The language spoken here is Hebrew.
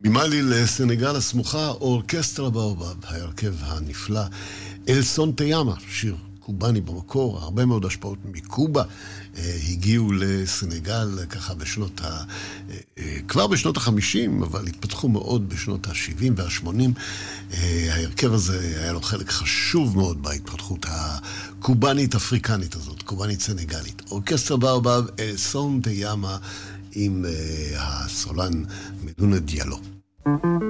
ממאלי לסנגל הסמוכה, אורקסטרה באובב, ההרכב הנפלא, אל סון תיאמה, שיר קובני במקור, הרבה מאוד השפעות מקובה, הגיעו לסנגל ככה כבר בשנות ה-50, אבל התפתחו מאוד בשנות ה-70 וה-80. ההרכב הזה היה לו חלק חשוב מאוד בהתפתחות הקובנית-אפריקנית הזאת, קובנית-סנגלית. אורקסטרה באובב, אל סון תיאמה, עם הסולן מדונה דיאלו.